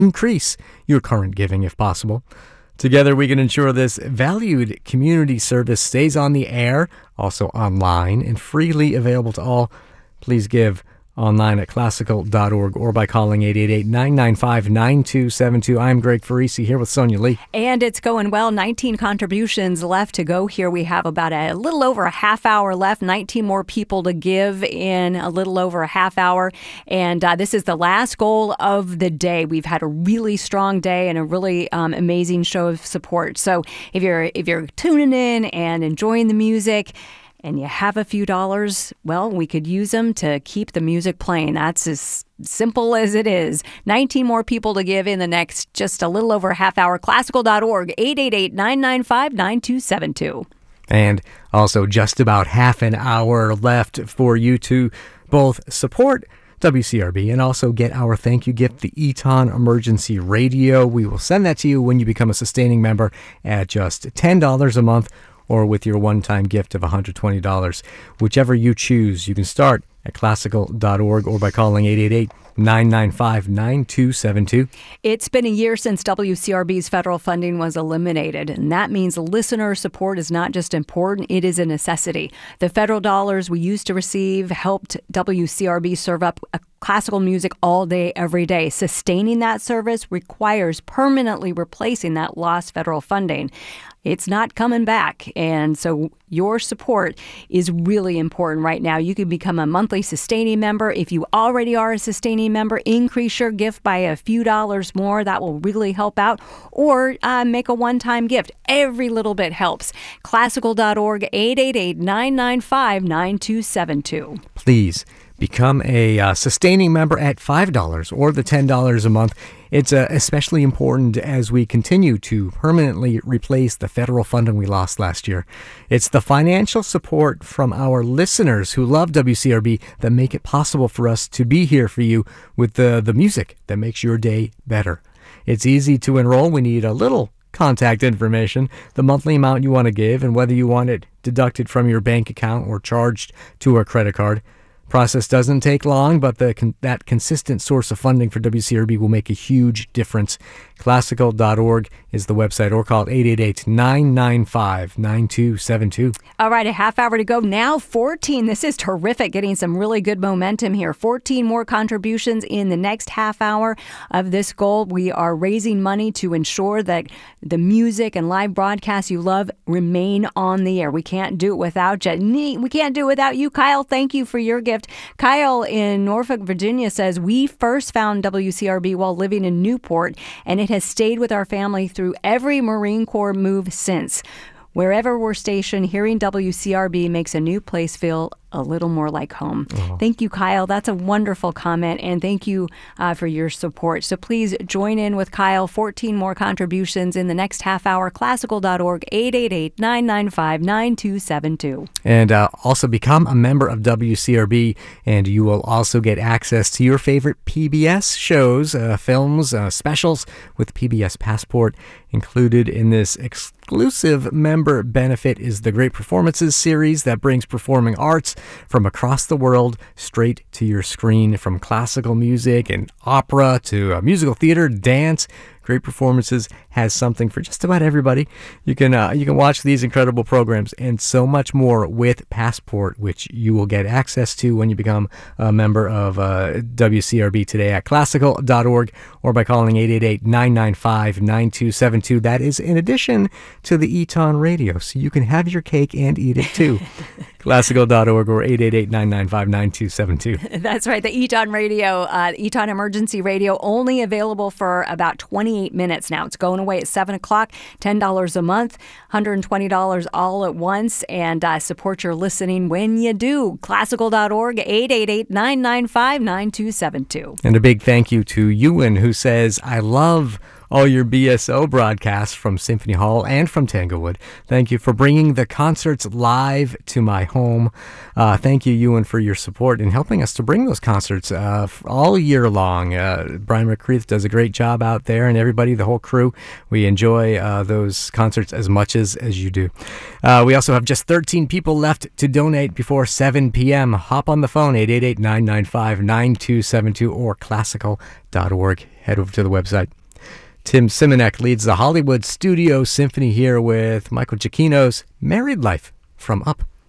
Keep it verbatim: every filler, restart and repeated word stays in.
increase your current giving if possible. Together, we can ensure this valued community service stays on the air, also online, and freely available to all. Please give online at classical dot org or by calling eight eight eight, nine nine five, nine two seven two. I'm Greg Farisi here with Sonia Lee. And it's going well. nineteen contributions left to go here. We have about a little over a half hour left, nineteen more people to give in a little over a half hour. And uh, this is the last goal of the day. We've had a really strong day and a really um, amazing show of support. So if you're if you're tuning in and enjoying the music, and you have a few dollars, well, we could use them to keep the music playing. That's as simple as it is. nineteen more people to give in the next just a little over a half hour. classical dot org, eight eight eight, nine nine five, nine two seven two. And also just about half an hour left for you to both support W C R B and also get our thank you gift, the Eton Emergency Radio. We will send that to you when you become a sustaining member at just ten dollars a month, or with your one-time gift of one hundred twenty dollars. Whichever you choose, you can start at classical dot org or by calling eight eight eight, nine nine five, nine two seven two. It's been a year since W C R B's federal funding was eliminated, and that means listener support is not just important, it is a necessity. The federal dollars we used to receive helped W C R B serve up a classical music all day, every day. Sustaining that service requires permanently replacing that lost federal funding. It's not coming back, and so your support is really important right now. You can become a monthly sustaining member. If you already are a sustaining member, increase your gift by a few dollars more. That will really help out. Or uh, make a one-time gift. Every little bit helps. classical dot org, eight eight eight, nine nine five, nine two seven two. Please become a uh, sustaining member at five dollars or the ten dollars a month. It's uh, especially important as we continue to permanently replace the federal funding we lost last year. It's the financial support from our listeners who love W C R B that make it possible for us to be here for you with the, the music that makes your day better. It's easy to enroll. We need a little contact information, the monthly amount you want to give, and whether you want it deducted from your bank account or charged to a credit card. Process doesn't take long, but the con- that consistent source of funding for W C R B will make a huge difference. classical dot org is the website, or call eight eight eight, nine nine five, nine two seven two. All right, a half hour to go. Now fourteen. This is terrific, getting some really good momentum here. fourteen more contributions in the next half hour of this goal. We are raising money to ensure that the music and live broadcasts you love remain on the air. We can't do it without you. We can't do it without you, Kyle. Thank you for your gift. Kyle in Norfolk, Virginia says, we first found W C R B while living in Newport, and it has stayed with our family through every Marine Corps move since. Wherever we're stationed, hearing W C R B makes a new place feel a little more like home. Uh-huh. Thank you, Kyle. That's a wonderful comment, and thank you uh, for your support. So please join in with Kyle. fourteen more contributions in the next half hour. classical dot org, eight eight eight, nine nine five, nine two seven two. And uh, also become a member of W C R B, and you will also get access to your favorite P B S shows, uh, films, uh, specials with P B S Passport. Included in this exclusive member benefit is the Great Performances series that brings performing arts from across the world straight to your screen, from classical music and opera to uh, musical theater, dance. Great Performances has something for just about everybody. You can uh, you can watch these incredible programs and so much more with Passport, which you will get access to when you become a member of uh, W C R B today at classical dot org or by calling eight eight eight, nine nine five, nine two seven two. That is in addition to the Eton Radio, so you can have your cake and eat it too. classical dot org or eight eight eight, nine nine five, nine two seven two. That's right. The Eton Radio, uh, Eton Emergency Radio, only available for about twenty-eight minutes now. It's going away at seven o'clock, ten dollars a month, one hundred twenty dollars all at once, and uh, support your listening when you do. classical dot org, eight eight eight, nine nine five, nine two seven two. And a big thank you to Ewan, who says, I love all your B S O broadcasts from Symphony Hall and from Tanglewood. Thank you for bringing the concerts live to my home. Uh, thank you, Ewan, for your support in helping us to bring those concerts uh, all year long. Uh, Brian McCreath does a great job out there, and everybody, the whole crew, we enjoy uh, those concerts as much as, as you do. Uh, we also have just thirteen people left to donate before seven p.m. Hop on the phone, eight eight eight, nine nine five, nine two seven two or classical dot org. head over to the website. Tim Simonek leads the Hollywood Studio Symphony here with Michael Giacchino's Married Life from Up.